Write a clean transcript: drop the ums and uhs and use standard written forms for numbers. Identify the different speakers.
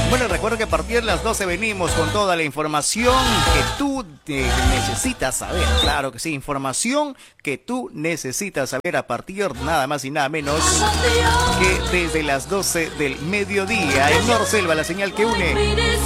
Speaker 1: Bueno, recuerda que a partir de las 12 venimos con toda la información que tú necesitas saber. Claro que sí, información que tú necesitas saber a partir nada más y nada menos que desde las 12 del mediodía en Norselva, la señal que une